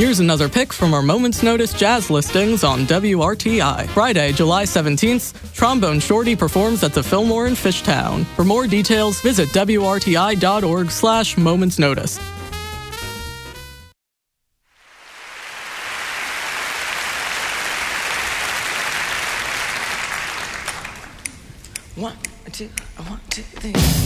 Here's another pick from our Moment's Notice jazz listings on WRTI. Friday, July 17th, Trombone Shorty performs at the Fillmore in Fishtown. For more details, visit WRTI.org/momentsnotice. One, two, 3.